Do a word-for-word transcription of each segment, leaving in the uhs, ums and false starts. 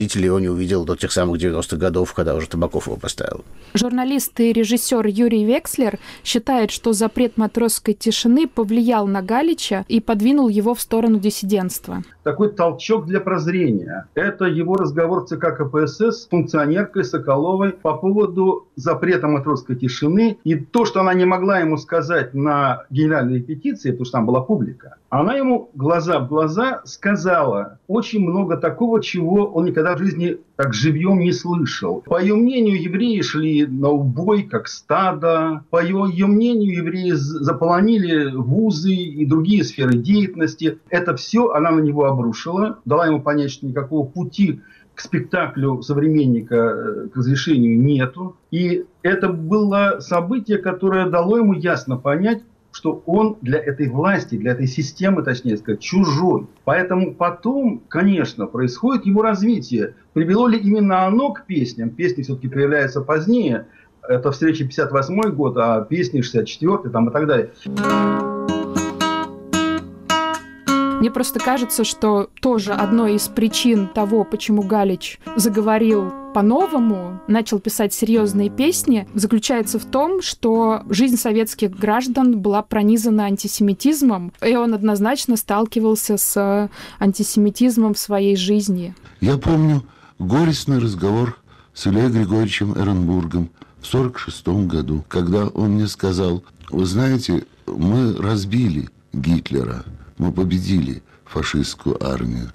Зритель его не увидел до тех самых девяностых годов, когда уже Табаков его поставил. Журналист и режиссер Юрий Векслер считает, что запрет «Матросской тишины» повлиял на Галича и подвинул его в сторону диссидентства. Такой толчок для прозрения. Это его разговор в ЦК ка пэ эс эс с функционеркой Соколовой по поводу запрета «Матросской тишины». И то, что она не могла ему сказать на генеральной репетиции, потому что там была публика, она ему глаза в глаза сказала очень много такого, чего он никогда в жизни так живьем не слышал. По ее мнению, евреи шли на убой, как стадо. По ее, ее мнению, евреи заполонили вузы и другие сферы деятельности. Это все она на него обрушила, дала ему понять, что никакого пути к спектаклю современника, к разрешению нету. И это было событие, которое дало ему ясно понять, что он для этой власти, для этой системы, точнее сказать, чужой. Поэтому потом, конечно, происходит его развитие. Привело ли именно оно к песням? Песни все-таки появляются позднее. Это встреча пятьдесят восьмой год, а песни шестьдесят четвёртый там, и так далее. Мне просто кажется, что тоже одной из причин того, почему Галич заговорил по-новому, начал писать серьезные песни, заключается в том, что жизнь советских граждан была пронизана антисемитизмом, и он однозначно сталкивался с антисемитизмом в своей жизни. Я помню горестный разговор с Ильей Григорьевичем Эренбургом в сорок шестом году, когда он мне сказал: вы знаете, мы разбили Гитлера, мы победили фашистскую армию,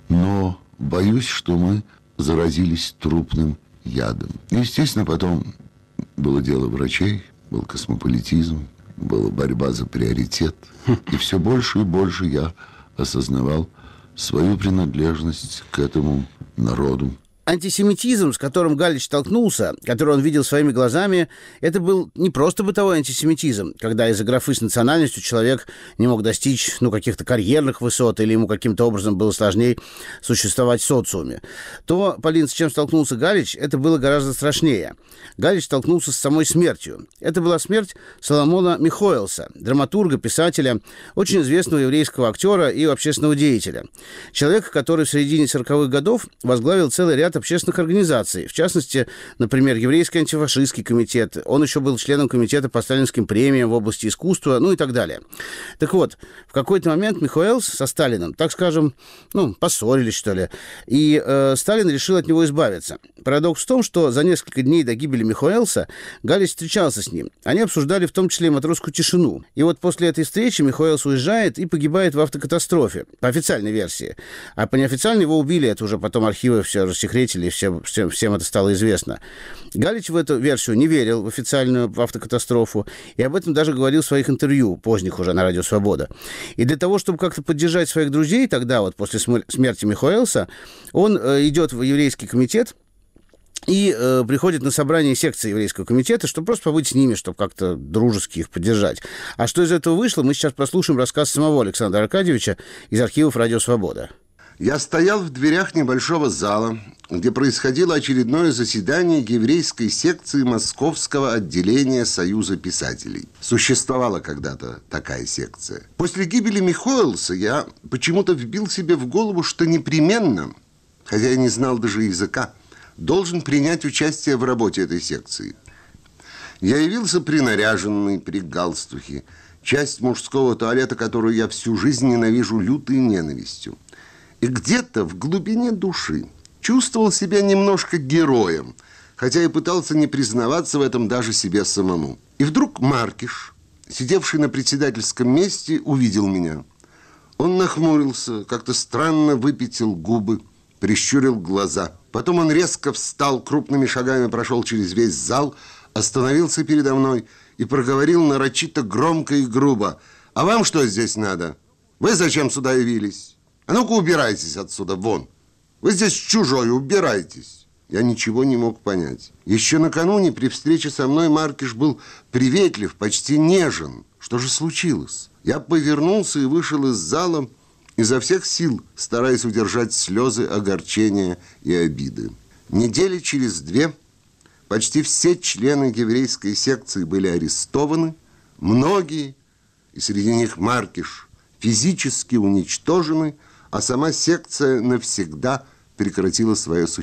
но боюсь, что мы заразились трупным ядом. Естественно, потом было дело врачей, был космополитизм, была борьба за приоритет. И все больше и больше я осознавал свою принадлежность к этому народу. Антисемитизм, с которым Галич столкнулся, который он видел своими глазами, это был не просто бытовой антисемитизм, когда из-за графы с национальностью человек не мог достичь ну, каких-то карьерных высот или ему каким-то образом было сложнее существовать в социуме. То, Полин, с чем столкнулся Галич, это было гораздо страшнее. Галич столкнулся с самой смертью. Это была смерть Соломона Михоэлса, драматурга, писателя, очень известного еврейского актера и общественного деятеля. Человека, который в середине сороковых годов возглавил целый ряд общественных организаций, в частности, например, Еврейский антифашистский комитет. Он еще был членом комитета по сталинским премиям в области искусства, ну и так далее. Так вот, в какой-то момент Михоэлс со Сталином, так скажем, ну, поссорились, что ли, и э, Сталин решил от него избавиться. Парадокс в том, что за несколько дней до гибели Михоэлса Галич встречался с ним. Они обсуждали в том числе и «Матросскую тишину». И вот после этой встречи Михоэлс уезжает и погибает в автокатастрофе, по официальной версии. А по неофициальной его убили, это уже потом архивы все рассекретили, и всем, всем, всем это стало известно. Галич в эту версию не верил, в официальную в автокатастрофу, и об этом даже говорил в своих интервью, поздних уже на Радио Свобода. И для того, чтобы как-то поддержать своих друзей, тогда вот после смерти Михоэлса, он э, идет в еврейский комитет и э, приходит на собрание секции еврейского комитета, чтобы просто побыть с ними, чтобы как-то дружески их поддержать. А что из этого вышло, мы сейчас послушаем рассказ самого Александра Аркадьевича из архивов Радио Свобода. Я стоял в дверях небольшого зала, где происходило очередное заседание еврейской секции Московского отделения Союза писателей. Существовала когда-то такая секция. После гибели Михоэлса я почему-то вбил себе в голову, что непременно, хотя я не знал даже языка, должен принять участие в работе этой секции. Я явился принаряженный, при галстухе, часть мужского туалета, которую я всю жизнь ненавижу лютой ненавистью. И где-то в глубине души чувствовал себя немножко героем, хотя и пытался не признаваться в этом даже себе самому. И вдруг Маркиш, сидевший на председательском месте, увидел меня. Он нахмурился, как-то странно выпятил губы, прищурил глаза. Потом он резко встал, крупными шагами прошел через весь зал, остановился передо мной и проговорил нарочито громко и грубо: «А вам что здесь надо? Вы зачем сюда явились? А ну-ка убирайтесь отсюда, вон! Вы здесь чужой, убирайтесь!» Я ничего не мог понять. Еще накануне при встрече со мной Маркиш был приветлив, почти нежен. Что же случилось? Я повернулся и вышел из зала, изо всех сил стараясь удержать слезы огорчения и обиды. Недели через две почти все члены еврейской секции были арестованы, многие, и среди них Маркиш, физически уничтожены, а сама секция навсегда прекратила свое существование.